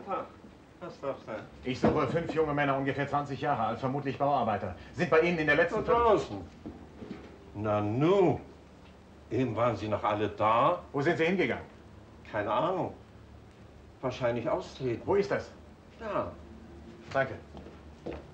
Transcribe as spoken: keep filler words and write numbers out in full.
Tag. Was darf sein? Ich suche fünf junge Männer, ungefähr zwanzig Jahre alt, vermutlich Bauarbeiter. Sind bei Ihnen in der letzten... Da draußen. Na nu. Eben waren Sie noch alle da. Wo sind Sie hingegangen? Keine Ahnung. Wahrscheinlich austreten. Wo ist das? Da. Danke.